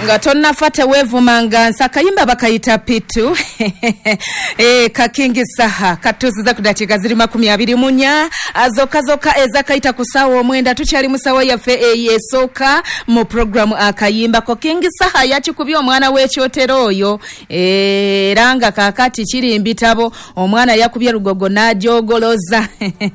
nga tonnafate weevumanga nsakayimba bakayita pitu kakingi saha katusiza ku dakiika ziri 24 azokka ezakayita ku ssaawa 9 tukyali mu ssaawa yaffe eyesooka mu programu akayimba ko kingi saha yakikubye omwana w'ekyotero oyo era nga kaakati kiri mbitabo omwana yakubye lugogo n'ajogoloza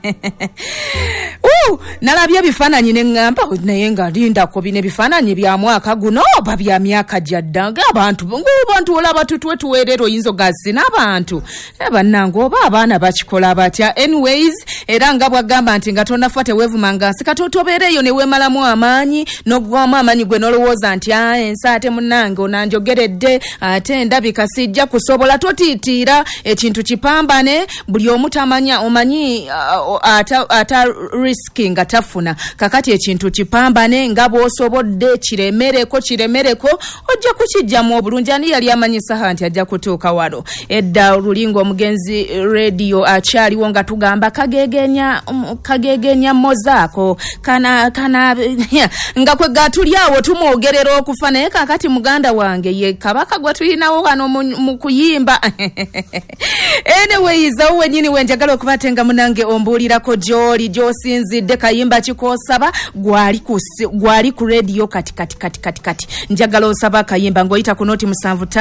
nalabye ebifaananyi ne ŋŋamba naye nga lindako bino ebifaananyi bya mwaka guno oba bya myaka gyadda ng'abantu olaba tutwe tuweerera oyinza gazzi n'abantu bannange oba abaana bakikola batya anyways era nga bwagamba nti nga tonnafa teweevumanga nsi kati otobeereeyo ne weemalamu amaanyi n'oggwamu amaanyi gwe n'olowooza nti ensi ate munnange onanjogeredde ate ndabika sijja kusobola totiitiira ekintu kipambane buli omu tamanya omanyi ata riski nga tafuna kakati ekintu kipambane nga bw'osobodde kiremereko ojja kukijjamu obulungi ani yali amanyisa nti ajja kutuuka wano edda olulingo omugenzi radio akyaliwo nga tugamba kagegenya mozaako kana nga kwe gatulyawo tumwogerera okufa naye kakati muganda wange ye kabaka gwe tulinawo wano mu kuyimba anyways awo nyini wenjagala okubatenga munange ombuulirako gy'oli gy'osinzidde kayimba kikosaba gwali ku radio kati njagala osaba kayimba ng'oyita ku noti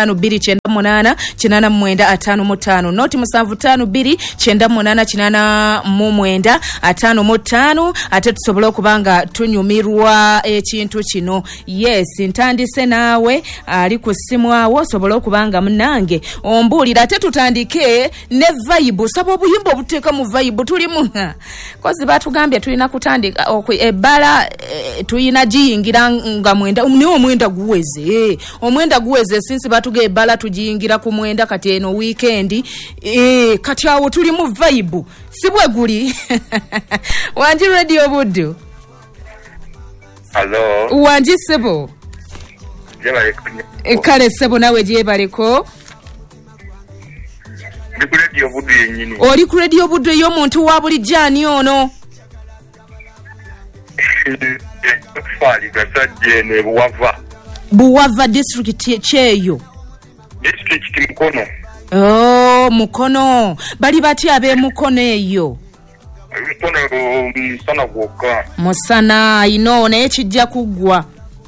75298895 noti 75298895 ate tusobole okubanga tunyumirwa ekintu kino yes ntandise naawe ali ku ssimu awo osobole okubanga munange ombuulira ate tutandike ne vibe saba obuyimba obuteeka mu vibe tulimu kozi batugambye tulina kutandika ebbala tuyina giyingira nga mwenda niwo omwenda guweze omwenda guweze sinsi batuge ebbala tugiyingira ku mwenda kati eno weekend kati awo tuli mu vibe sibwe guli wanji radio buddu hello wanji sebo kale sebo nawe gyebaleko radio buddu yenyini oli ku radio buddu y'omuntu wa bulijjaani ono buwava district kyeyo district Mukono Mukono bali batya ab'Emukono eyo Mukono musana gwokka musana ino naye kijja kuggwa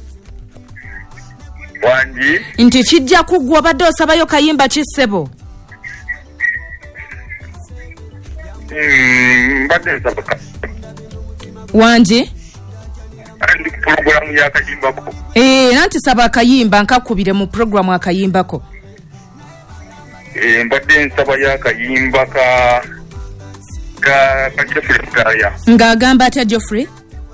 wanji nti kijja kuggwa badde osabayo kayimba kisebo mbadde nsaba wanji andi program ya kayimbako nanti saba akayimba nkakubire mu program akayimbako mbadde nsaba ya kayimba ka Geoffrey Rutaya ng'agamba atya Geoffrey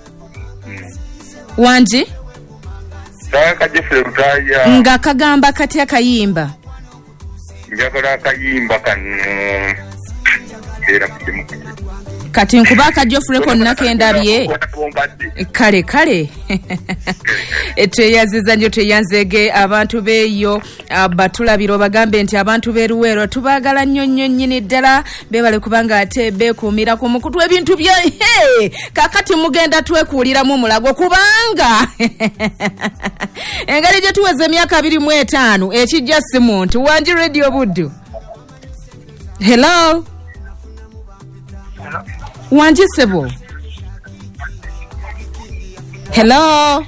wanji ka Geoffrey Rutaya nga kagamba katya kayimba njagala kayimba kano era kudimu kati nkubaka Geoffrey konna kendabye kale eteyaziza nyo teyanzege abantu beyo batulabiro bagambe nti abantu beruwero tubagala nnyo nnyini ddala bebale kubanga ate beekuumira ku mukutu ebintu bya kakati mugenda twekuuliramu mulago kubanga engeri gye tuweze emyaka 25 ekijja si muntu wanji radio buddu hello wanji sebo hello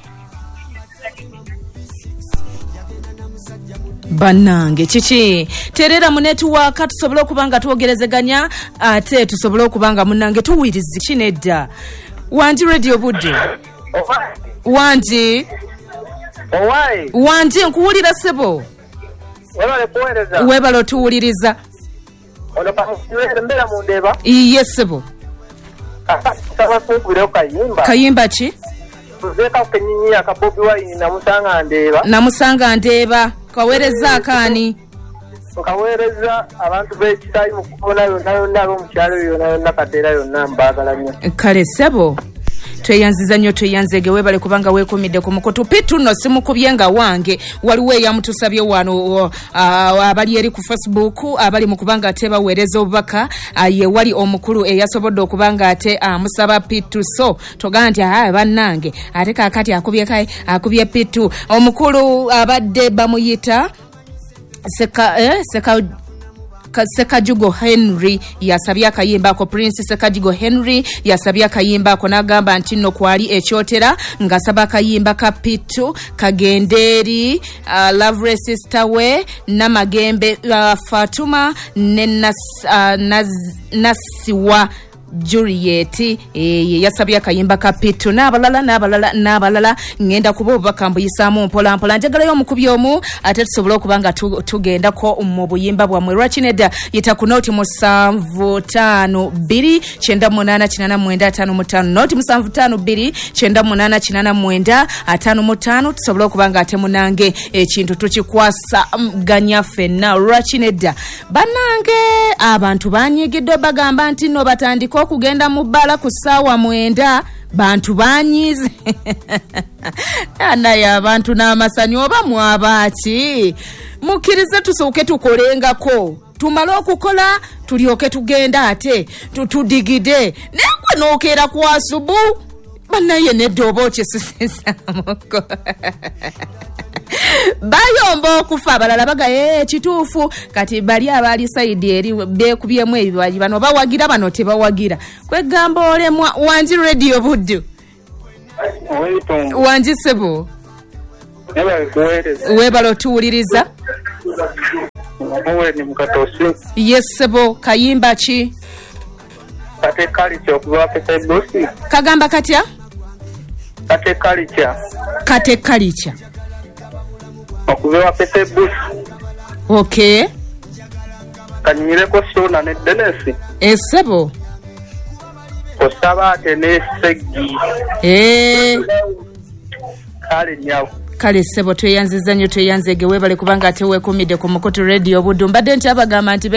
bannange kiki terera mu network tusobole okubanga twogerezeganya ate tusobole okubanga munnange tuwirizi kinedda wanji radio buddu wanji nkuwulira sebo webale otuwuliriza yes sebo kayimba ki tuzeka kenyinyi akabobi wayini namusanga ndeeba kaweereza akaani nkaweereza abantu b'ekitayi mu kubona yonna ab'omukyalo yonna kateera yonna mbaagala nnyo kale sebo tweyanziza nnyo tweyanzege webale kubanga weekumidde ku mukutu pitu no simukubyenga wange waliwo eyamutusabye wano abali eri ku Facebook abali mu kubanga ate baweereza obubaka ye wali omukulu eyasobodde okubanga ate amusaba pitu so togaa nti bannange ate kakati akubye pitu omukulu abadde bamuyita Sekajugo Henry yasabye akayimba ko Prince Sekajugo Henry yasabye akayimba ko nagamba nti no kwali ekyotera ngasaba akayimba ka pitu kagenderi Lovely Sister we namagembe Fatuma nasiwa Juliet yasabye akayimba ka pitu n'abalala ngenda kubo bakambuyisaamu mpola njagala yo mukubi omu ate tusobola okubanga tugenda ko mu buyimba bwamwe Rachineda yita ku noti 75298895 noti 75298895 tusobola okubanga ate munange ekintu tukikwasa ganya fenna Rachineda banange abantu banyigidde bagamba nti no batandika okugenda mu bbala ku ssaawa 9 bantu banyize naye abantu n'amasanyu oba mwabaki mukkirize tusooke tukolengako tumale okukola tulyoke tugenda ate tudigide nengwe nookeera ku asubu bannaye neddobo kyesisisamoko bayomba okufa abalala bagaye kituufu kati bali abali side eri bekubyemu ebibaji bano bawagira bano tebawagira kwegamba olemwa wanji radio buddu wanji sebo webalo tuwuliriza yes sebo kayimba ki kate kalicha okuva pete bosi kagamba katya kate kalicha okuva pete bosi okay kanyire ko sona ne Denesi esebo osaba tene segi kale nyawo kale sebo tweyanziza nnyo tweyanzege webale kubanga ate weekumidde ku mukutu radio buddu mbadde nti abagamba nti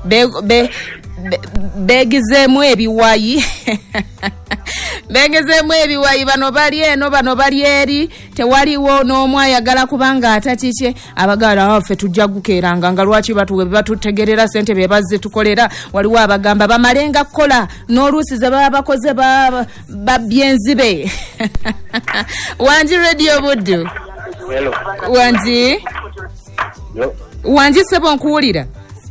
begizeemu ebiwayi begezeemu ebiwayi bano bali eno bano bali eri tewaliwo n'omu ayagala kubanga atakikye abagala waffe tujja gukeeranga nga lwaki batutegerera sente be bazze tukolera waliwo abagamba bamalenga kukola n'oluusi ze baba bakoze babyenzibe wanji radio buddu wanji sebo nkuwulira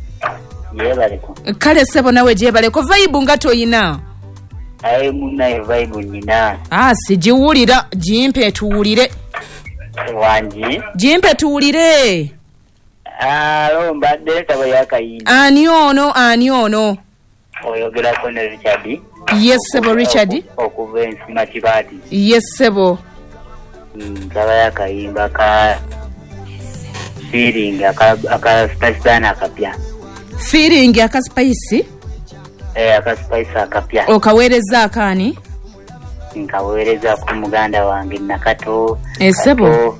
kale sebo nawe gyebaleko vibe nga toyina munaye vibe nina sigiwulira jimpe tuwulire wanji jimpe tuwulire mbadde taba yakayina ani ono oyogerako ne Richard yes sebo Richard okuva ensima Kibati yes sebo taba yakayimba ka feeling aka spice akapya feeling aka spice aka spice akapya okaweereza akaani nkaweereza ku muganda wange Nakato esebo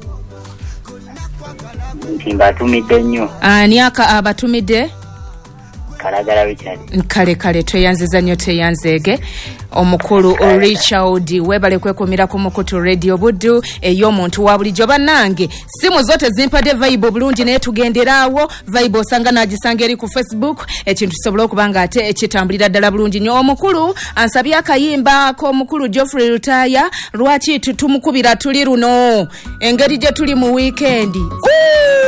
ntimbatumidde nnyo ani abatumidde Kalagala Richard kale tweyanziza nnyo tweyanzege omukulu Richard webale kwekumira ku mukutu radio buddu ey'omuntu wa bulijjo bannange simu zote zimpadde vibe bulungi naye tugenderaawo vibe osanga nagisanga eri ku Facebook ekintu kisobola okubanga ate ekitambulira ddala bulungi nnyo omukulu ansabye akayimba k'omukulu Geoffrey Lutaya lwaki tutumukubira tuli luno engeri gye tuli mu weekend